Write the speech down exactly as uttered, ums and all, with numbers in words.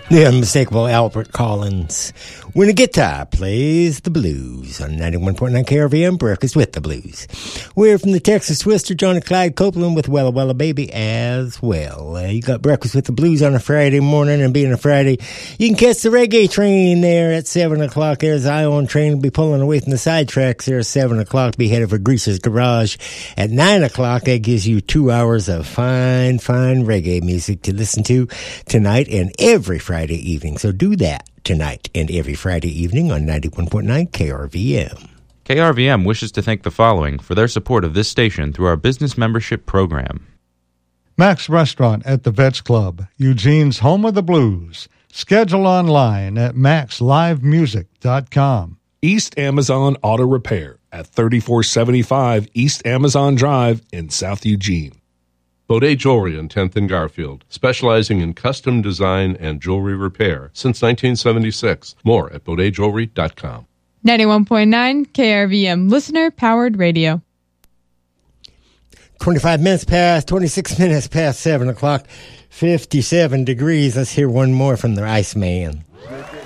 The unmistakable Albert Collins. When a guitar plays the blues on ninety-one point nine K R V M, Breakfast with the Blues. We're from the Texas Twister, Johnny Clyde Copeland with Wella Wella Baby as well. Uh, you got Breakfast with the Blues on a Friday morning, and being a Friday, you can catch the reggae train there at seven o'clock. There's Ion train will be pulling away from the side tracks there at seven o'clock. Be headed for Greaser's Garage at nine o'clock. That gives you two hours of fine, fine reggae music to listen to tonight and every Friday evening. So do that tonight and every Friday evening on ninety-one point nine K R V M. K R V M wishes to thank the following for their support of this station through our business membership program. Max Restaurant at the Vets Club, Eugene's home of the blues. Schedule online at max live music dot com. East Amazon Auto Repair at thirty-four seventy-five East Amazon Drive in South Eugene. Baudet Jewelry on tenth and Garfield, specializing in custom design and jewelry repair since nineteen seventy-six. More at baudet jewelry dot com. ninety-one point nine K R V M, listener-powered radio. twenty-five minutes past, twenty-six minutes past seven o'clock, fifty-seven degrees. Let's hear one more from the Iceman.